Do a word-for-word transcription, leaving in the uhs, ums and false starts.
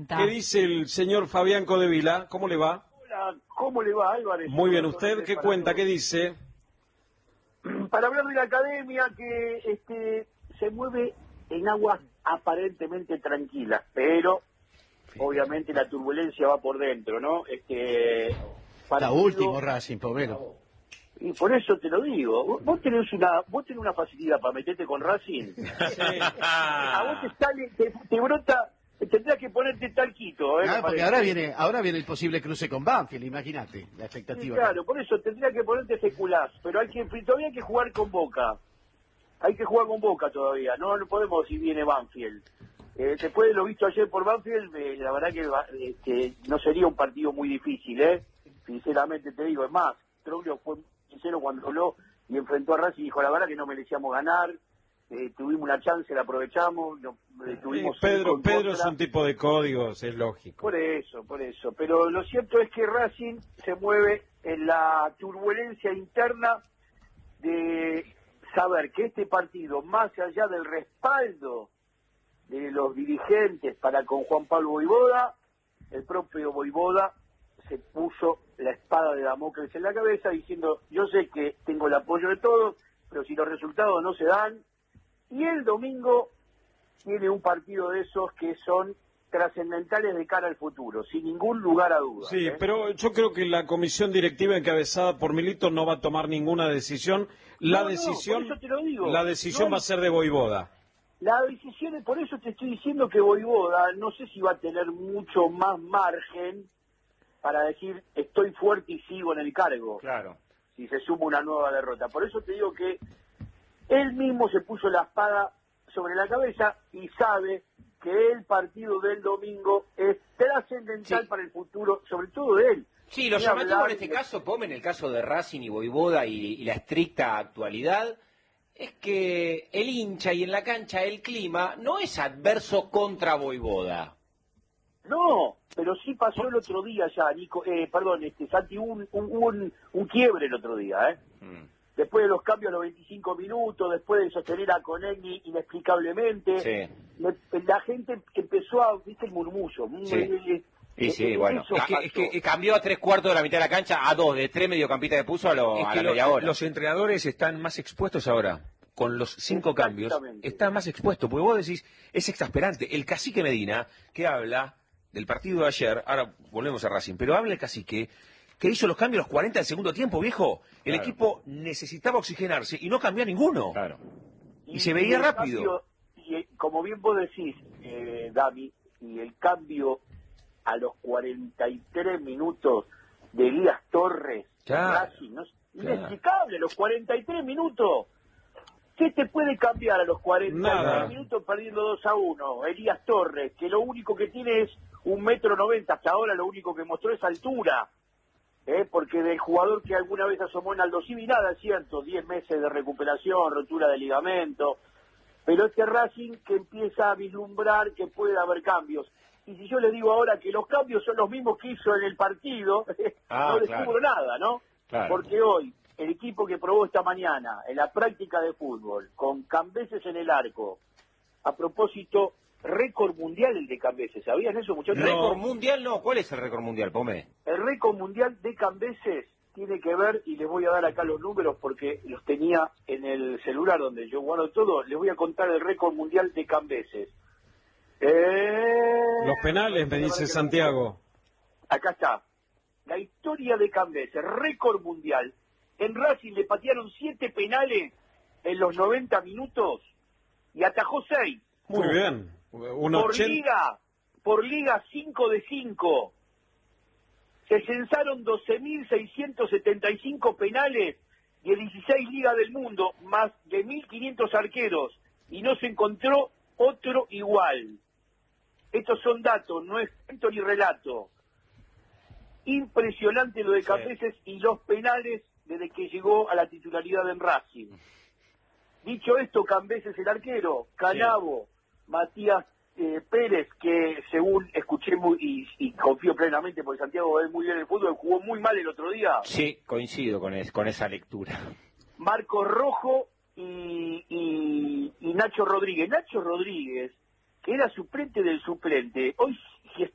encanta. ¿Qué dice el señor Fabián Codevila? ¿Cómo le va? Hola, ¿cómo le va, Álvarez? Muy bien, ¿usted qué cuenta? ¿Qué dice? Para hablar de la academia que este se mueve en aguas aparentemente tranquilas, pero obviamente la turbulencia va por dentro, ¿no? Este Está partido, último Racing, Povero. y por eso te lo digo, vos, vos tenés una vos tenés una facilidad para meterte con Racing. Sí. A vos te sale, te, te brota, tendrás que ponerte talquito, ¿eh? Claro, porque parece. ahora viene, ahora viene el posible cruce con Banfield, imagínate, la Sí, expectativa. claro, por eso tendría que ponerte seculás, pero hay que todavía hay que jugar con Boca. Hay que jugar con Boca todavía, no, no podemos decir viene Banfield. Eh, después de lo visto ayer por Banfield, eh, la verdad que eh, que no sería un partido muy difícil, ¿eh? Sinceramente te digo, es más, Troglio fue sincero cuando habló y enfrentó a Racing y dijo, la verdad que no merecíamos ganar, eh, tuvimos una chance, la aprovechamos, no, eh, tuvimos Eh, Pedro, cinco en Pedro es contra. un tipo de códigos, es lógico. Por eso, por eso. Pero lo cierto es que Racing se mueve en la turbulencia interna de saber que este partido, más allá del respaldo de los dirigentes para con Juan Pablo Vojvoda, el propio Vojvoda se puso la espada de Damocles en la cabeza diciendo, yo sé que tengo el apoyo de todos, pero si los resultados no se dan, y el domingo tiene un partido de esos que son trascendentales de cara al futuro, sin ningún lugar a dudas. Sí, ¿eh? pero yo creo que la comisión directiva encabezada por Milito no va a tomar ninguna decisión. La No, no, decisión, por eso te lo digo. la decisión No, va a ser de Vojvoda. La decisión, por eso te estoy diciendo que Vojvoda no sé si va a tener mucho más margen para decir estoy fuerte y sigo en el cargo. Claro. Si se suma una nueva derrota. Por eso te digo que él mismo se puso la espada sobre la cabeza y sabe que el partido del domingo es trascendental Sí. para el futuro, sobre todo de él. Sí, lo Ni llamativo hablar en este de- caso, Pome, en el caso de Racing y Vojvoda y, y la estricta actualidad, es que el hincha y en la cancha el clima no es adverso contra Vojvoda. No, pero sí pasó el otro día ya, Nico, eh, perdón, este, Santi, un, un, un, un quiebre el otro día, ¿eh? Mm. Después de los cambios a los veinticinco minutos, después de sostener a Conegni inexplicablemente, Sí. le- la gente empezó a, viste, el murmullo. Sí. Eh, Y eh, sí, eh, bueno. eso Es que, pasó. es que cambió a tres cuartos de la mitad de la cancha a dos, de tres mediocampistas de puso a, lo, Es a que la lo- media hora. los entrenadores están más expuestos ahora. Con los cinco cambios, Exactamente. están más expuestos. Porque vos decís, es exasperante. El cacique Medina, que habla del partido de ayer, ahora volvemos a Racing, pero habla el cacique, que hizo los cambios a los cuarenta del segundo tiempo, viejo. El Claro. equipo necesitaba oxigenarse y no cambió a ninguno. Claro. y se veía el rápido. cambio, y eh, como bien vos decís, eh, Dami, y el cambio a los cuarenta y tres minutos de Elías Torres, Claro, Racing, ¿no? claro. Inexplicable, los cuarenta y tres minutos. ¿Qué te puede cambiar a los cuarenta y tres Nada. minutos perdiendo dos a uno? Elías Torres, que lo único que tiene es un metro noventa, hasta ahora lo único que mostró es altura. ¿eh? Porque del jugador que alguna vez asomó en Aldo Civi, nada, es cierto, diez meses de recuperación, rotura de ligamento, pero este Racing que empieza a vislumbrar que puede haber cambios. Y si yo les digo ahora que los cambios son los mismos que hizo en el partido, Ah, no claro. descubro nada, ¿no? Claro. Porque hoy, el equipo que probó esta mañana en la práctica de fútbol, con Cambeses en el arco, a propósito, récord mundial el de Cambeses, ¿sabían eso, muchachos? ¿Récord mundial? No, ¿cuál es el récord mundial, Pome? El récord mundial de Cambeses tiene que ver, y les voy a dar acá los números porque los tenía en el celular donde yo guardo todo, les voy a contar el récord mundial de Cambeses. Eh... Los penales, me dice Santiago. Acá está. La historia de Cambeses, récord mundial. En Racing le patearon siete penales en los noventa minutos y atajó seis. Muy bien. Un Por ochenta. liga, por liga cinco de cinco. Se censaron doce mil seiscientos setenta y cinco penales de dieciséis ligas del mundo, más de mil quinientos arqueros, y no se encontró otro igual. Estos son datos, no es cuento ni relato. Impresionante lo de Sí. Cambeses y los penales desde que llegó a la titularidad en Racing. Dicho esto, Cambeses el arquero, Canavo, Matías eh, Pérez, que según escuché muy, y, y confío plenamente porque Santiago ve muy bien el fútbol, jugó muy mal el otro día. Sí, coincido con, es, con esa lectura. Marcos Rojo y, y, y Nacho Rodríguez. Nacho Rodríguez, que era suplente del suplente, hoy